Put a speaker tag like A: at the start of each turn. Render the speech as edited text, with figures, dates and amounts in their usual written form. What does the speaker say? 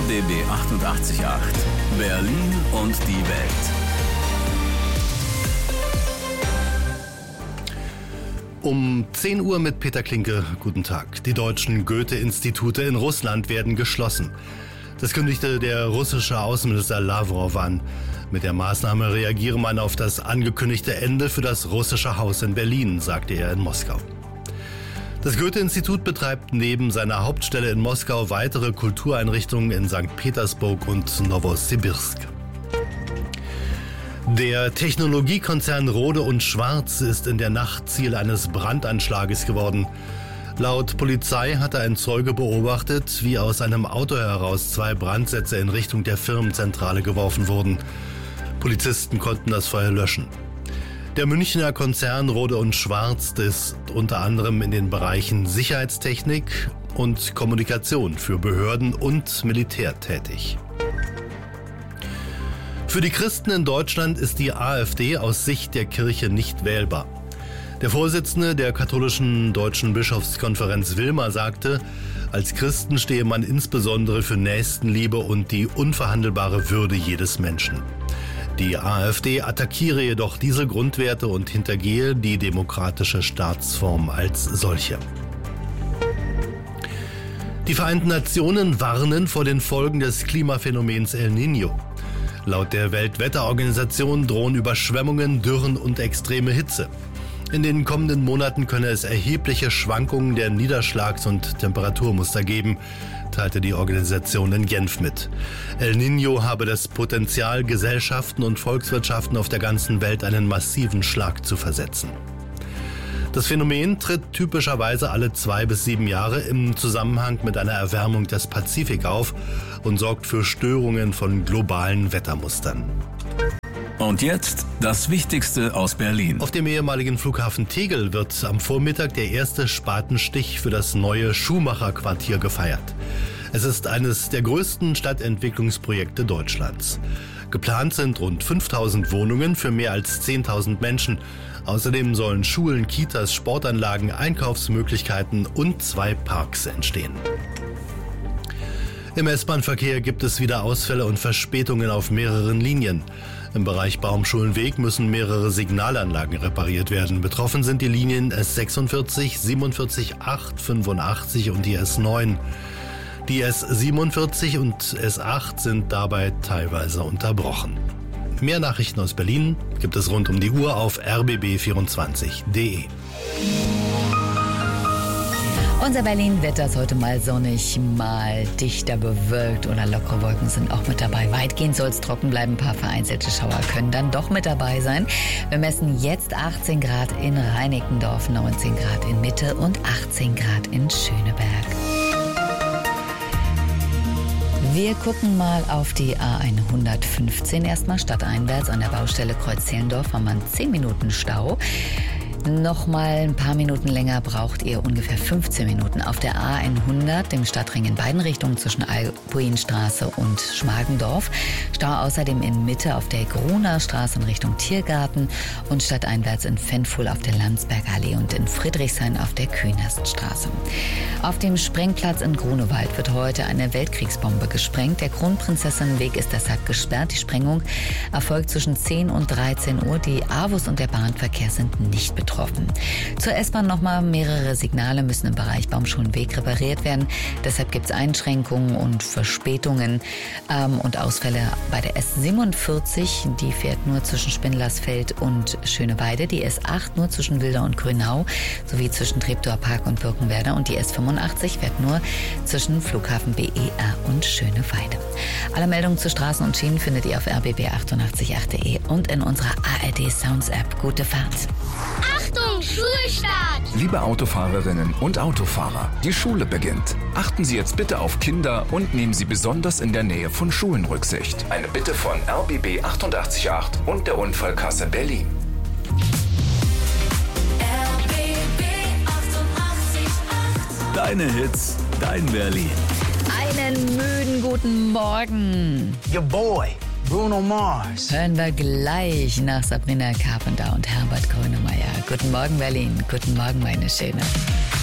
A: RBB 88.8 Berlin und die Welt.
B: Um 10 Uhr mit Peter Klinke. Guten Tag. Die deutschen Goethe-Institute in Russland werden geschlossen. Das kündigte der russische Außenminister Lavrov an. Mit der Maßnahme reagiere man auf das angekündigte Ende für das russische Haus in Berlin, sagte er in Moskau. Das Goethe-Institut betreibt neben seiner Hauptstelle in Moskau weitere Kultureinrichtungen in St. Petersburg und Nowosibirsk. Der Technologiekonzern Rohde & Schwarz ist in der Nacht Ziel eines Brandanschlages geworden. Laut Polizei hatte ein Zeuge beobachtet, wie aus einem Auto heraus 2 Brandsätze in Richtung der Firmenzentrale geworfen wurden. Polizisten konnten das Feuer löschen. Der Münchner Konzern Rohde & Schwarz ist unter anderem in den Bereichen Sicherheitstechnik und Kommunikation für Behörden und Militär tätig. Für die Christen in Deutschland ist die AfD aus Sicht der Kirche nicht wählbar. Der Vorsitzende der katholischen Deutschen Bischofskonferenz Wilmer sagte, als Christen stehe man insbesondere für Nächstenliebe und die unverhandelbare Würde jedes Menschen. Die AfD attackiere jedoch diese Grundwerte und hintergehe die demokratische Staatsform als solche. Die Vereinten Nationen warnen vor den Folgen des Klimaphänomens El Niño. Laut der Weltwetterorganisation drohen Überschwemmungen, Dürren und extreme Hitze. In den kommenden Monaten könne es erhebliche Schwankungen der Niederschlags- und Temperaturmuster geben, teilte die Organisation in Genf mit. El Niño habe das Potenzial, Gesellschaften und Volkswirtschaften auf der ganzen Welt einen massiven Schlag zu versetzen. Das Phänomen tritt typischerweise alle 2 bis 7 Jahre im Zusammenhang mit einer Erwärmung des Pazifik auf und sorgt für Störungen von globalen Wettermustern.
A: Und jetzt das Wichtigste aus Berlin.
B: Auf dem ehemaligen Flughafen Tegel wird am Vormittag der erste Spatenstich für das neue Schuhmacherquartier gefeiert. Es ist eines der größten Stadtentwicklungsprojekte Deutschlands. Geplant sind rund 5.000 Wohnungen für mehr als 10.000 Menschen. Außerdem sollen Schulen, Kitas, Sportanlagen, Einkaufsmöglichkeiten und 2 Parks entstehen. Im S-Bahn-Verkehr gibt es wieder Ausfälle und Verspätungen auf mehreren Linien. Im Bereich Baumschulenweg müssen mehrere Signalanlagen repariert werden. Betroffen sind die Linien S46, 47, 8, 85 und die S9. Die S47 und S8 sind dabei teilweise unterbrochen. Mehr Nachrichten aus Berlin gibt es rund um die Uhr auf rbb24.de.
C: Unser Berlin-Wetter ist heute mal sonnig, mal dichter bewölkt oder lockere Wolken sind auch mit dabei. Weitgehend soll es trocken bleiben, ein paar vereinzelte Schauer können dann doch mit dabei sein. Wir messen jetzt 18 Grad in Reinickendorf, 19 Grad in Mitte und 18 Grad in Schöneberg. Wir gucken mal auf die A115. Erstmal stadteinwärts an der Baustelle Kreuz-Zehlendorf haben wir 10 Minuten Stau. Nochmal ein paar Minuten länger braucht ihr ungefähr 15 Minuten auf der A100, dem Stadtring in beiden Richtungen zwischen Albuinstraße und Schmargendorf. Stau außerdem in Mitte auf der Gruner Straße in Richtung Tiergarten und stadteinwärts in Fenfuhl auf der Landsbergallee und in Friedrichshain auf der Künaststraße. Auf dem Sprengplatz in Grunewald wird heute eine Weltkriegsbombe gesprengt. Der Kronprinzessinnenweg ist deshalb gesperrt. Die Sprengung erfolgt zwischen 10 und 13 Uhr. Die AWUS und der Bahnverkehr sind nicht betroffen. Zur S-Bahn nochmal, mehrere Signale müssen im Bereich Baumschulenweg repariert werden. Deshalb gibt es Einschränkungen und Verspätungen und Ausfälle bei der S47. Die fährt nur zwischen Spindlersfeld und Schöneweide. Die S8 nur zwischen Wilder und Grünau sowie zwischen Treptower Park und Birkenwerder. Und die S85 fährt nur zwischen Flughafen BER und Schöneweide. Alle Meldungen zu Straßen und Schienen findet ihr auf rbb888.de und in unserer ARD Sounds App. Gute Fahrt.
D: Achtung, Schulstart!
E: Liebe Autofahrerinnen und Autofahrer, die Schule beginnt. Achten Sie jetzt bitte auf Kinder und nehmen Sie besonders in der Nähe von Schulen Rücksicht. Eine Bitte von RBB 88.8 und der Unfallkasse Berlin.
D: RBB 88.8.
A: Deine Hits, dein Berlin.
C: Einen müden guten Morgen.
F: Your boy, Bruno Mars.
C: Hören wir gleich nach Sabrina Carpenter und Herbert Grönemeyer. Guten Morgen, Berlin. Guten Morgen, meine Schöne.